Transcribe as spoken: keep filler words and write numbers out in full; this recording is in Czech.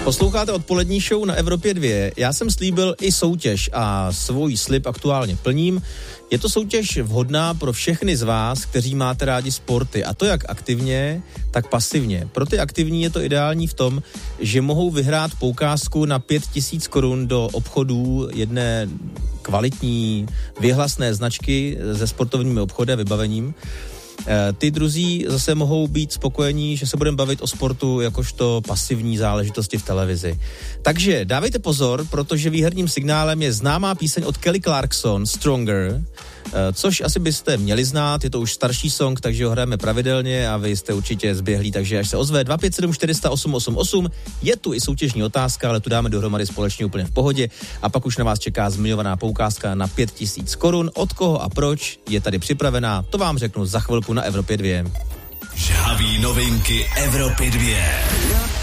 Posloucháte odpolední show na Evropě dva. Já jsem slíbil i soutěž a svůj slib aktuálně plním. Je to soutěž vhodná pro všechny z vás, kteří máte rádi sporty, a to jak aktivně, tak pasivně. Pro ty aktivní je to ideální v tom, že mohou vyhrát poukázku na pět tisíc korun do obchodů jedné kvalitní, vyhlasné značky se sportovními obchody a vybavením. Ty druzí zase mohou být spokojení, že se budeme bavit o sportu jakožto pasivní záležitosti v televizi. Takže dávejte pozor, protože výherním signálem je známá píseň od Kelly Clarkson, Stronger, což asi byste měli znát, je to už starší song, takže ho hrajeme pravidelně a vy jste určitě zběhlí, takže až se ozve dva pět sedm čtyři nula nula osm osm osm, je tu i soutěžní otázka, ale tu dáme dohromady společně úplně v pohodě a pak už na vás čeká zmiňovaná poukázka na pět tisíc korun. Od koho a proč je tady připravená, to vám řeknu za chvilku na Evropě dva. Žhaví novinky Evropy dva.